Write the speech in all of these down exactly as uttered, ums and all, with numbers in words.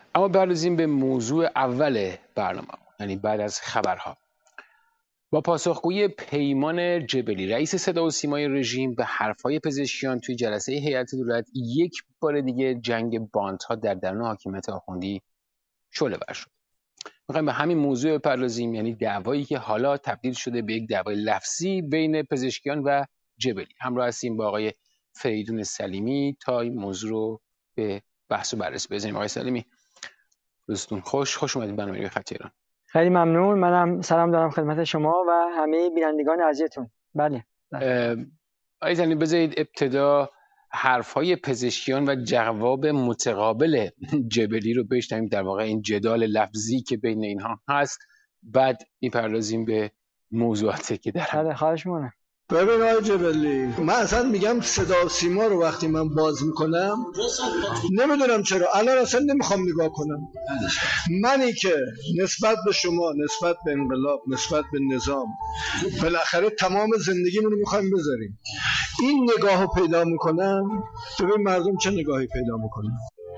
اما بپردازیم به موضوع اول برنامه، یعنی بعد از خبرها. با پاسخگویی پیمان جبلی، رئیس صدا و سیمای رژیم، به حرفهای پزشکیان توی جلسه هیئت دولت، یک بار دیگه جنگ باندها در درون حاکمیت آخوندی شعله‌ور شد. میخوایم به همین موضوع بپردازیم، یعنی دعوایی که حالا تبدیل شده به یک دعوای لفظی بین پزشکیان و جبلی. همراه هستیم با آقای فریدون سلیمی تا این موضوع رو به بحث و بررسی بزنیم. آقای سلیمی، روزتون خوش، خوش اومدید برنامه خط ایران. خیلی ممنون. منم سلام دارم خدمت شما و همه بینندگان عزیزتون. بله. آقای سلیمی، بذارید ابتدا حرفهای پزشکیان و جواب متقابل جبلی رو بشنویم، در واقع این جدال لفظی که بین اینها هست، بعد میپردازیم به موضوعاتی که در بله، خواهش می‌کنم. ببین آقای جبلی، من اصلا میگم صدا و سیما رو وقتی من باز میکنم نمیدونم چرا الان اصلا نمیخوام نگاه کنم. منی که نسبت به شما، نسبت به انقلاب، نسبت به نظام بالاخره تمام زندگیمون رو میخوایم بذاریم، این نگاه رو پیدا میکنم. ببین مردم چه نگاهی پیدا میکنن.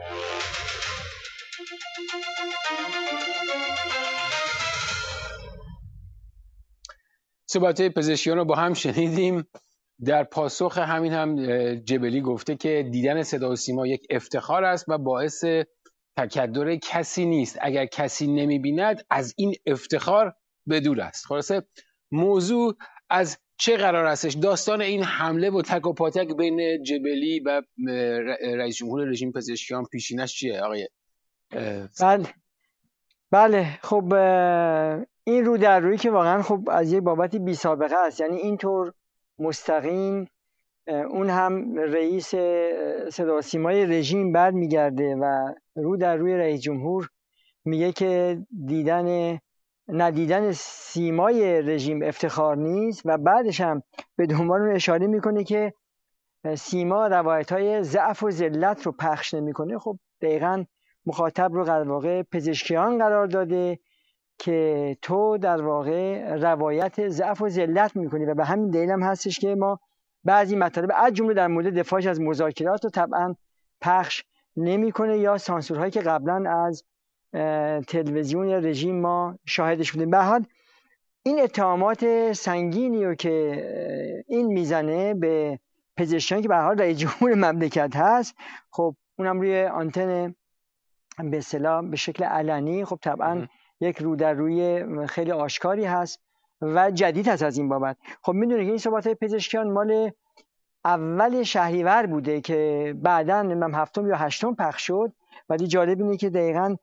صحبت‌های پزشکیان رو با هم شنیدیم. در پاسخ همین هم جبلی گفته که دیدن صدا و سیما یک افتخار است و باعث تکدر کسی نیست. اگر کسی نمی‌بیند از این افتخار بدور است. خلاصه موضوع از چه قرار هستش؟ داستان این حمله و تک و پاتک بین جبلی و رئیس جمهور رژیم پزشکیان پیشینش چیه آقای؟ بله بله خب این رو در روی که واقعا خب از یک بابتی بی سابقه است، یعنی اینطور مستقیم اون هم رئیس صدا و سیمای رژیم بعد میگرده و رو در روی رئیس جمهور میگه که دیدن ندیدن سیمای رژیم افتخار نیست و بعدش هم به دنبال اون اشاره میکنه که سیما روایت‌های ضعف و ذلت رو پخش نمیکنه. خب دقیقاً مخاطب رو در واقع پزشکیان قرار داده که تو در واقع روایت ضعف و ذلت میکنی و به همین دلیل هم هستش که ما بعضی مطالب از جمله در مورد دفاعش از مذاکرات رو طبعا پخش نمیکنه یا سانسورهایی که قبلا از تلویزیون یا رژیم ما شاهدش بودیم. به هر حال این اتهامات سنگینی رو که این میزنه به پزشکیان که به هر حال رئیس جمهور مملکت هست، خب اونم روی آنتن به اصطلاح به شکل علنی، خب طبعا یک رو در روی خیلی آشکاری هست و جدید هست از این بابت. خب میدونه که این صحبت‌های پزشکیان مال اول شهریور بوده که بعداً من هفتم یا هشتم پخش شد، ولی جالب اینه که دقیقاً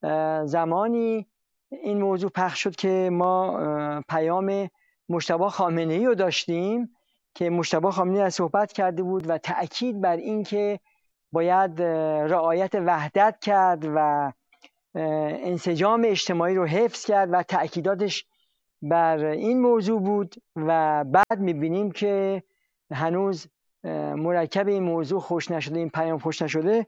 زمانی این موضوع پخش شد که ما پیام مجتبی خامنه‌ای رو داشتیم که مجتبی خامنه‌ای از صحبت کرده بود و تأکید بر این که باید رعایت وحدت کرد و انسجام اجتماعی رو حفظ کرد و تأکیداتش بر این موضوع بود و بعد می‌بینیم که هنوز مرکب این موضوع خوش نشده، این پیام خوش نشده،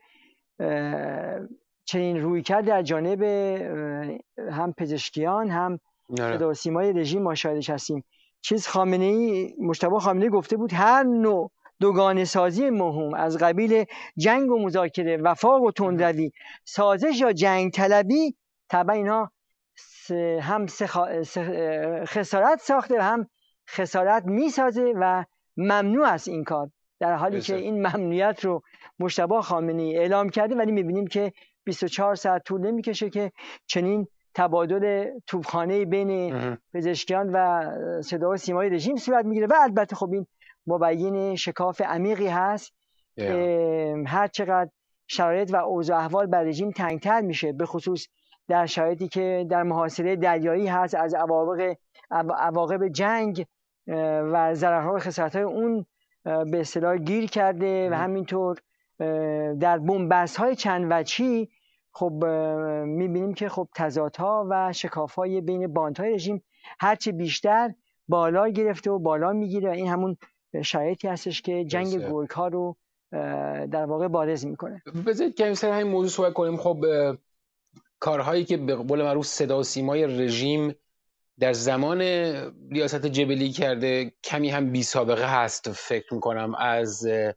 چنین روی کرد در جانب هم پزشکیان هم صدا و سیمای رژیم ما شاهدش هستیم. چیز خامنه‌ای مجتبی خامنه‌ای گفته بود هر نوع دوگانه سازی مهم از قبیل جنگ و مذاکره، وفاق و تندروی، سازش یا جنگ طلبی، طبعا اینا هم خسارت ساخته و هم خسارت میسازه و ممنوع است این کار، در حالی بسید. که این ممنوعیت رو مجتبی خامنه‌ای اعلام کرده، ولی میبینیم که بیست و چهار ساعت طول نمیکشه که چنین تبادل توپخانه‌ای بین پزشکیان و صدا و سیمای رژیم صورت میگیره و البته خب این مبین شکاف عمیقی هست که هر چقدر شرایط و اوضاع احوال بر رژیم تنگتر میشه، به خصوص در شرایطی که در محاصره دریایی هست، از عواقب عواقب جنگ و ضررها و خسارت‌های اون به اصطلاح گیر کرده و همینطور در بن‌بست‌های چند وجهی خب می‌بینیم که خب تضادها و شکاف‌های بین باندهای رژیم هرچه بیشتر بالا گرفته و بالا میگیره و این همون شرایطی هستش که جنگ گرگ‌ها رو در واقع بارز میکنه. بذارید که سر همین موضوع صحبت کنیم. خب کارهایی که به قول معروف صدا و سیمای رژیم در زمان ریاست جبلی کرده کمی هم بی سابقه هست. فکر میکنم از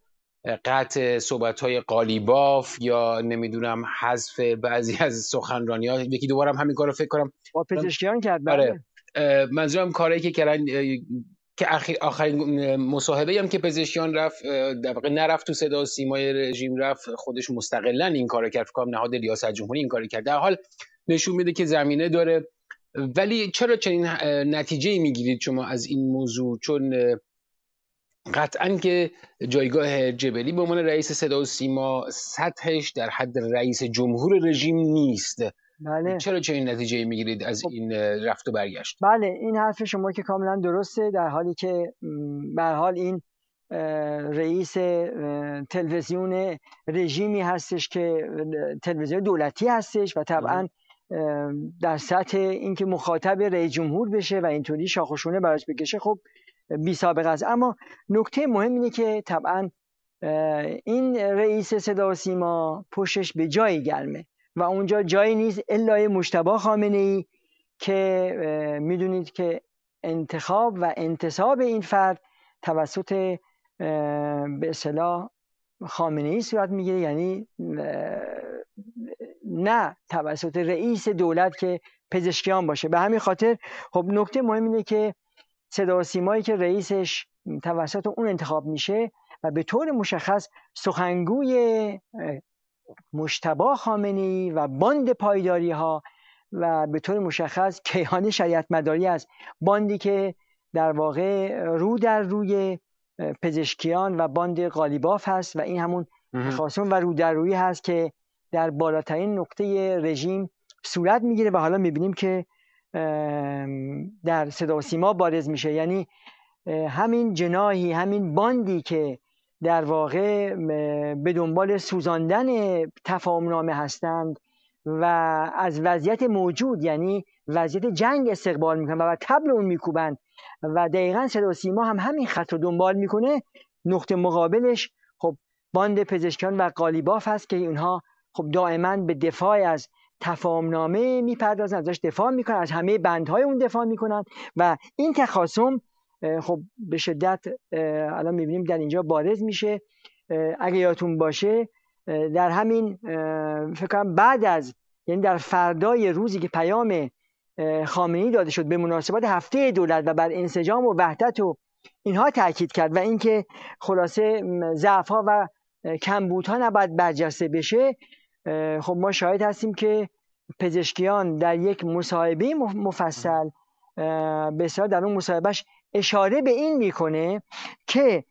قطع صحبت‌های قالیباف یا نمیدونم حذف بعضی از سخنرانی‌ها، یکی دوباره هم همین کارو فکر کنم با پزشکیان کرد. آره منظورم کاری که کردن که آخرین مصاحبه هم که پزشکیان رفت در واقع نرفت تو صدا و سیمای رژیم، رفت خودش مستقلا این کارو کرد، فکر کنم نهاد ریاست جمهوری این کارو کرد. در حال نشون میده که زمینه داره. ولی چرا چنین نتیجه‌ای میگیرید شما از این موضوع؟ چون قطعاً که جایگاه جبلی به عنوان رئیس صدا و سیما سطحش در حد رئیس جمهور رژیم نیست. بله. چرا چنین نتیجه‌ای میگیرید از این رفت و برگشت؟ بله این حرف شما که کاملا درسته، در حالی که به هر حال این رئیس تلویزیون رژیمی هستش که تلویزیون دولتی هستش و طبعا در سطح اینکه مخاطب رئیس جمهور بشه و اینطوری شاخ و شونه براش بکشه خب بی سابقه است. اما نکته مهم اینه که طبعا این رئیس صدا و سیما پشتش به جایی گرمه و اونجا جایی نیست الا مجتبی خامنه‌ای که میدونید که انتخاب و انتصاب این فرد توسط به اصطلاح خامنه‌ای صورت میگیره، یعنی نه توسط رئیس دولت که پزشکیان باشه. به همین خاطر خب نکته مهم اینه که صدا و سیمایی که رئیسش توسط اون انتخاب میشه و به طور مشخص سخنگوی مجتبی خامنه‌ای و باند پایداری ها و به طور مشخص کیهان شریعت مداری است، باندی که در واقع رو در روی پزشکیان و باند قالیباف هست و این همون تخاصم و رو در روی هست که در بالاترین نقطه رژیم صورت میگیره و حالا میبینیم که در صدا و سیما بارز میشه. یعنی همین جناحی، همین باندی که در واقع به دنبال سوزاندن تفاهم‌نامه هستند و از وضعیت موجود یعنی وضعیت جنگ استقبال میکنن و طبل اون میکوبن و دقیقاً صدا و سیما هم همین خط رو دنبال میکنه. نقطه مقابلش خب باند پزشکیان و قالیباف هست که اونها خب دائما به دفاع از تفاهم‌نامه میپردازن، ازش دفاع میکنن، از همه بندهای اون دفاع میکنن و این تخاصم خب به شدت الان میبینیم در اینجا بارز میشه. اگه یادتون باشه در همین فکر کنم بعد از یعنی در فردای روزی که پیام خامنه‌ای داده شد به مناسبت هفته دولت و بر انسجام و وحدت و اینها تاکید کرد و اینکه خلاصه ضعف‌ها و کمبودها نباید برجسته بشه، خب ما شاهد هستیم که پزشکیان در یک مصاحبه مفصل به اصطلاح در اون مصاحبهش اشاره به این میکنه که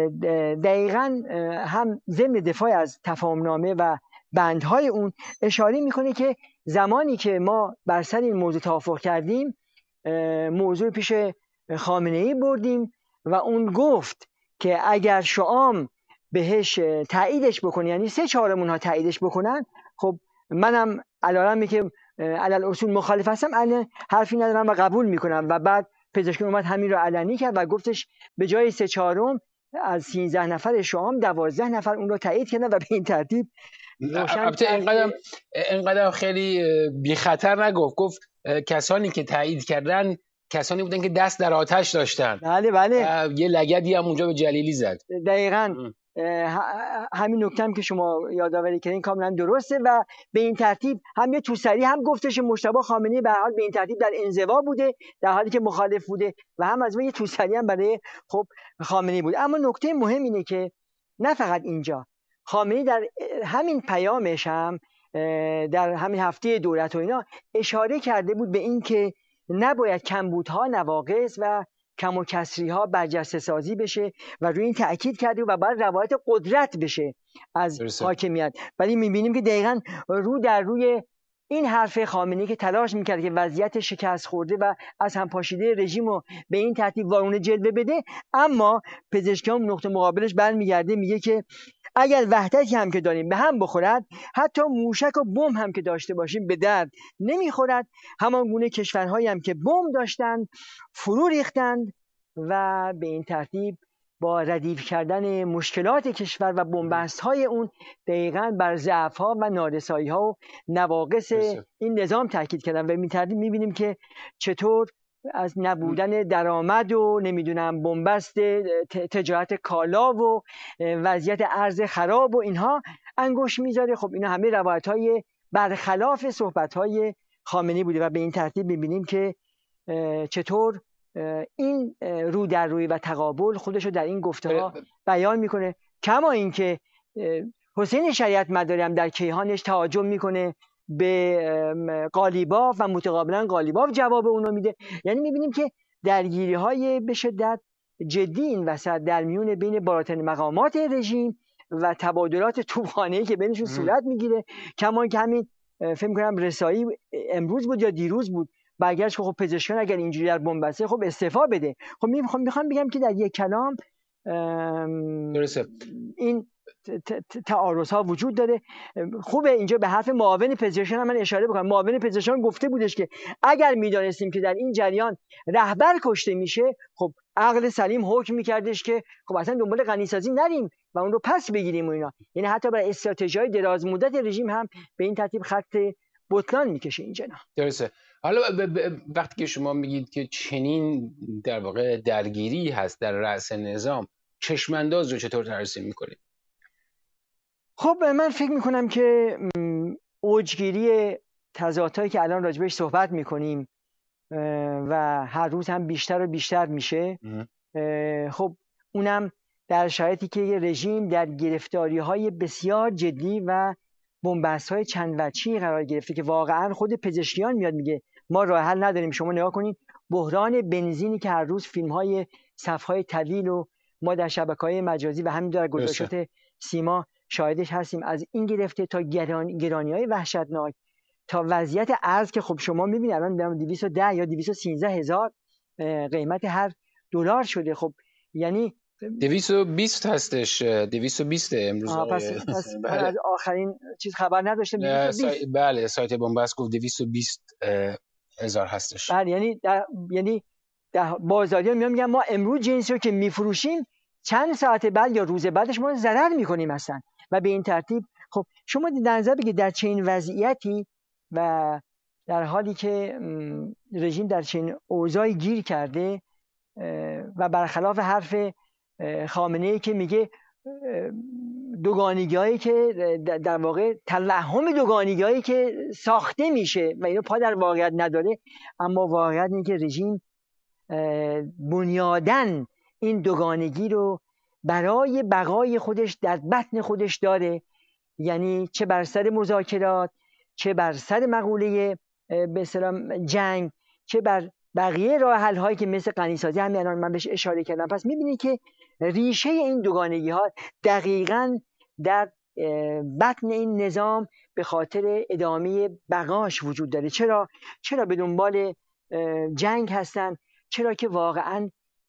دقیقاً هم ضمن دفاع از تفاهم‌نامه و بندهای اون اشاره میکنه که زمانی که ما بر سر این موضوع توافق کردیم موضوع پیش خامنه‌ای بردیم و اون گفت که اگر شام بهش تاییدش بکنه یعنی سه چهارم اونها تاییدش بکنن خب منم علیرغمی که علل اصول مخالف هستم الان حرفی ندارم و قبول میکنم. و بعد پزشکیان اومد همین رو علنی کرد و گفتش به جای سه چهارم از سیزده نفر شام دوازده نفر اون رو تایید کردن و به این ترتیب البته اینقدر اینقدر خیلی بی خطر نگفت، گفت کسانی که تایید کردن کسانی بودن که دست در آتش داشتن. بله بله یه لگدی هم اونجا به جلیلی زد. دقیقاً همین نکته هم که شما یادآوری کردین کاملا درسته و به این ترتیب هم یه توسری هم گفتش مجتبی خامنه‌ای به هر حال به این ترتیب در انزوا بوده در حالی که مخالف بوده و هم از یه توسری هم برای خب خامنه‌ای بود. اما نکته مهم اینه که نه فقط اینجا، خامنه‌ای در همین پیامش هم در همین هفته دولت و اینا اشاره کرده بود به این که نباید کمبودها، نواقص و کم و کسری ها برجسته سازی بشه و روی این تأکید کرده و باید روایت قدرت بشه از درسته. حاکمیت. ولی میبینیم که دقیقاً رو در روی این حرف خامنه‌ای که تلاش میکرد که وضعیت شکست خورده و از هم پاشیده رژیم رو به این ترتیب وارونه جلوه بده، اما پزشکیان نقطه مقابلش برمیگرده میگه که اگر وحدتی هم که داریم به هم بخورد، حتی موشک و بمب هم که داشته باشیم به درد نمیخورد. همان گونه کشورهایی هم که بمب داشتند فرو ریختند و به این ترتیب با ردیف کردن مشکلات کشور و بنبست‌های اون دقیقاً بر ضعف‌ها و نارسایی‌ها و نواقص این نظام تاکید کردن و به این ترتیب می‌بینیم که چطور از نبودن درآمد و نمیدونم بنبست تجارت کالا و وضعیت ارز خراب و اینها انگشت میذاره. خب اینا همه روایت‌های برخلاف صحبت‌های خامنه‌ای بوده و به این ترتیب می‌بینیم که چطور این رو در روی و تقابل خودشو در این گفته‌ها بیان میکنه. کما اینکه حسین شریعت مداری هم در کیهانش تعجب میکنه به قالیباف و متقابلا قالیباف جواب اونو میده. یعنی میبینیم که درگیری های به شدت جدی این وسط در میون بین بالاترین مقامات رژیم و تبادلات توپخانه‌ای که بینشون صورت میگیره. کما که همین فکر می‌کنم رسایی امروز بود یا دیروز بود برگشت خب پزشکان اگر اینجوری در بنبسته خب استعفا بده. خب میخوام میخوام بگم که در یک کلام درسته این تعارض ها وجود داره. خوبه اینجا به حرف معاون پزشکان هم من اشاره بکنم. معاون پزشکان گفته بودش که اگر میدانستیم که در این جریان رهبر کشته میشه خب عقل سلیم حکم میکردش که خب اصلا دنبال غنیسازی نریم و اون رو پس بگیریم و اینا. یعنی حتی برای استراتژی‌های دراز مدت رژیم هم به این ترتیب خط بطلان میکشه این جناح. درسته. حالا وقتی که شما میگید که چنین در واقع درگیری هست در رأس نظام، چشمانداز رو چطور ترسیم میکنید؟ خب من فکر میکنم که اوجگیری تضادهایی که الان راجبش صحبت میکنیم و هر روز هم بیشتر و بیشتر میشه، خب اونم در شرایطی که یه رژیم در گرفتاری‌های بسیار جدی و بنبست‌های چند وجهی قرار گرفته که واقعا خود پزشکیان میاد میگه ما راه حل نداریم. شما نگاه کنید بحران بنزینی که هر روز فیلم‌های صف‌های طویل و ما در شبکه‌های مجازی و همین در گزارشات سیما شاهدش هستیم، از این گرفته تا گران گرانی‌های وحشتناک تا وضعیت ارز که خب شما می‌بینید الان دویست و ده یا دویست و سیزده هزار قیمت هر دلار شده. خب یعنی دویست و بیست هستش، دویست و بیست امروز. پس, پس بله. از آخرین چیز خبر نداشتم. سای... بله سایت بنبست گفت دویست و بیست هزار هستش. بله یعنی در... یعنی در بازاریان میان میگن ما امروز جنسی رو که میفروشیم چند ساعت بعد یا روز بعدش ما ضرر میکنیم مثلا و به این ترتیب. خب شما در نظر بگیرید در چنین وضعیتی و در حالی که رژیم در چنین اوضاعی گیر کرده و برخلاف حرف خامنه‌ای که میگه دوگانگی‌هایی که در واقع تلحم دوگانگی‌هایی که ساخته میشه و اینو پا در واقعیت نداره، اما واقعیت اینه که رژیم بنیادن این دوگانگی رو برای بقای خودش در بطن خودش داره. یعنی چه بر سر مذاکرات، چه بر سر مقوله به اصطلاح جنگ، چه بر بقیه راه حل هایی که مثل غنیسازی همین الان من بهش اشاره کردم. پس می‌بینید که ریشه این دوگانگی ها دقیقاً در بطن این نظام به خاطر ادامه بقاش وجود داره. چرا چرا به دنبال جنگ هستن؟ چرا که واقعاً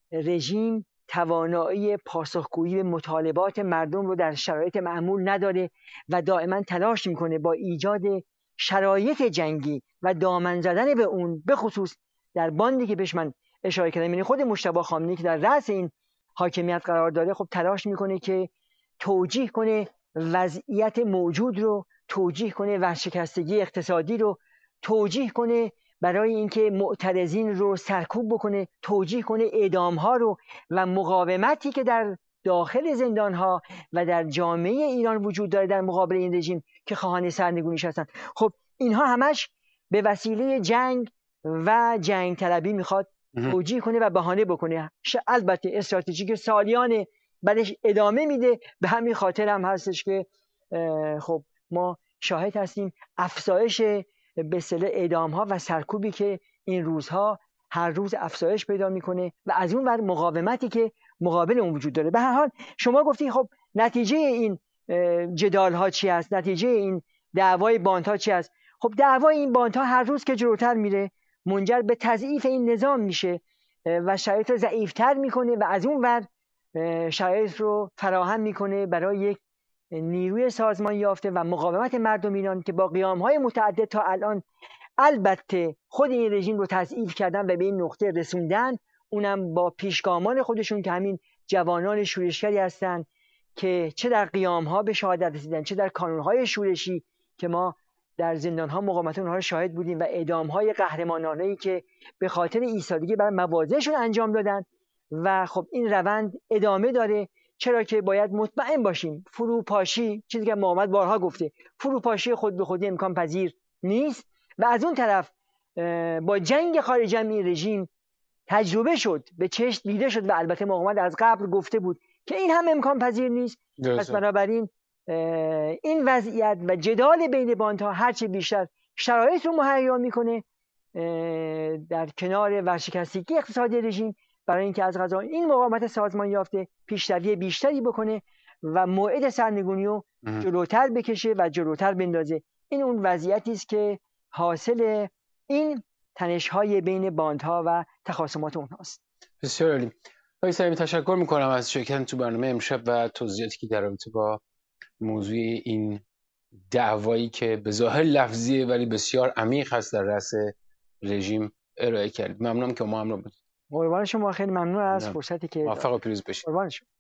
رژیم توانایی پاسخگویی به مطالبات مردم رو در شرایط معمول نداره و دائما تلاش میکنه با ایجاد شرایط جنگی و دامن زدن به اون، به خصوص در باندی که بهش من اشاره کردم، یعنی خود مجتبی خامنه‌ای که در رأس این حاکمیت قرار داره، خب تلاش میکنه که توجیه کنه وضعیت موجود رو، توجیه کنه ورشکستگی اقتصادی رو، توجیه کنه برای اینکه معترضین رو سرکوب بکنه، توجیه کنه اعدام‌ها رو و مقاومتی که در داخل زندان‌ها و در جامعه ایران وجود داره در مقابل این رژیم که خواهان سرنگونیش هستن. خب اینها همش به وسیله جنگ و جنگ طلبی میخواد توجیه کنه و بهانه بکنه. البته استراتژی که سالیان بعدش ادامه میده. به همین خاطر هم هستش که خب ما شاهد هستیم افزایش به اصطلاح اعدام‌ها و سرکوبی که این روزها هر روز افزایش پیدا میکنه و از اون ور مقاومتی که مقابل اون وجود داره. به هر حال شما گفتی خب نتیجه این جدال‌ها چی است؟ نتیجه این دعوای باندها چی است؟ خب دعوای این باندها هر روز که جلوتر میره منجر به تضعیف این نظام میشه و شرایط رو ضعیف‌تر میکنه و از اون ور شرایط رو فراهم میکنه برای یک نیروی سازمان یافته و مقاومت مردم ایران که با قیام‌های متعدد تا الان البته خود این رژیم رو تضعیف کردن و به این نقطه رسوندن، اونم با پیشگامان خودشون که همین جوانان شورشگری هستن که چه در قیام‌ها به شهادت رسیدن، چه در کانون‌های شورشی که ما در زندان‌ها مقاومت اونها رو شاهد بودیم و اعدام‌های قهرمانانه‌ای که به خاطر ایستادگی بر مواضعشون انجام دادن و خب این روند ادامه داره، چرا که باید مطمئن باشیم فروپاشی، چیزی که محمد بارها گفته، فروپاشی خود به خودی امکان پذیر نیست و از اون طرف با جنگ خارج از این رژیم تجربه شد، به چشم دیده شد و البته محمد از قبل گفته بود که این هم امکان پذیر نیست. پس بنابراین این وضعیت و جدال بین باندها هرچه بیشتر شرایط رو مهیا میکنه در کنار ورشکستگی اقتصادی رژیم برای اینکه از قضا این مقاومت سازمان یافته پیشروی بیشتری بکنه و موعد سرنگونی رو جلوتر بکشه و جلوتر بندازه. این اون وضعیتی است که حاصل این تنش‌های بین باندها و تخاصمات اونهاست. بسیار عالی. آقای سلیمی تشکر میکنم از شرکت تو برنامه امشب و توضیحاتی که در رابطه با موضوع این دعوایی که به ظاهر لفظیه ولی بسیار عمیق هست در رأس رژیم ارائه کردید. ممنونم که ما همراه بودید. قربان شما، خیلی ممنون از فرصتی که موفق و پیروز باشید. قربان شما.